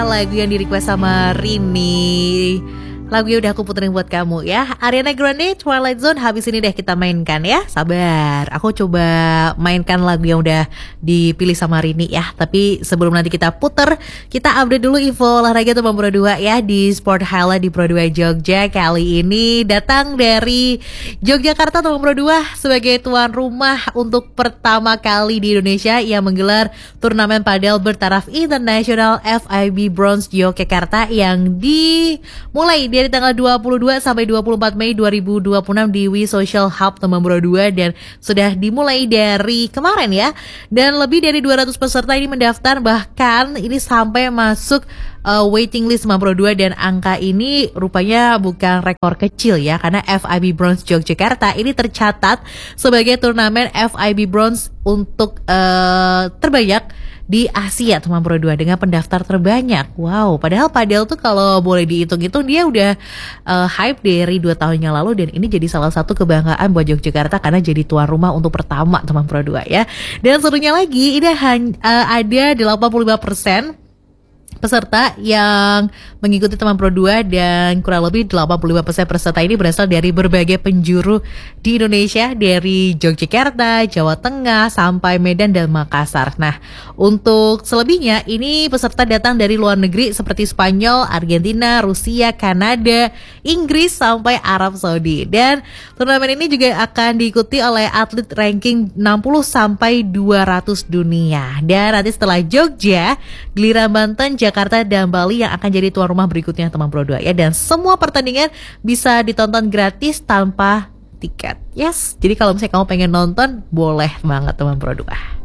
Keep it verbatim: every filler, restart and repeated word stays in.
Lagu yang di-request sama Rini. Lagunya udah aku puterin buat kamu ya. Ariana Grande, Twilight Zone. Habis ini deh kita mainkan ya. Sabar, aku coba mainkan lagu yang udah dipilih sama Rini ya. Tapi sebelum nanti kita puter, kita update dulu info olahraga Teman Pro dua ya. Di Sport Highlight di Pro dua Jogja. Kali ini datang dari Yogyakarta Teman Pro dua sebagai tuan rumah untuk pertama kali di Indonesia yang menggelar turnamen padel bertaraf internasional F I B Bronze Yogyakarta yang dimulai di dari tanggal dua puluh dua sampai dua puluh empat Mei dua ribu dua puluh enam di W Social Hub Teman Pro dua dan sudah dimulai dari kemarin ya. Dan lebih dari dua ratus peserta ini mendaftar, bahkan ini sampai masuk uh, waiting list Teman Pro dua, dan angka ini rupanya bukan rekor kecil ya, karena F I B Bronze Yogyakarta ini tercatat sebagai turnamen F I B Bronze untuk uh, terbanyak di Asia Teman Pro dua dengan pendaftar terbanyak. Wow, padahal padel tuh kalau boleh dihitung-hitung dia udah uh, hype dari dua tahun yang lalu, dan ini jadi salah satu kebanggaan buat Yogyakarta karena jadi tuan rumah untuk pertama Teman Pro dua ya. Dan serunya lagi, ini hanya uh, ada delapan puluh lima persen peserta yang mengikuti Teman Pro dua, dan kurang lebih delapan puluh lima persen peserta ini berasal dari berbagai penjuru di Indonesia, dari Yogyakarta, Jawa Tengah, sampai Medan dan Makassar. Nah, untuk selebihnya ini peserta datang dari luar negeri seperti Spanyol, Argentina, Rusia, Kanada, Inggris, sampai Arab Saudi. Dan turnamen ini juga akan diikuti oleh atlet ranking enam puluh sampai dua ratus dunia. Dan nanti setelah Jogja, giliran Banten, Jakarta, dan Bali yang akan jadi tuan rumah berikutnya Teman Pro dua ya. Dan semua pertandingan bisa ditonton gratis tanpa tiket. Yes, jadi kalau misalnya kamu pengen nonton, boleh banget Teman Pro dua.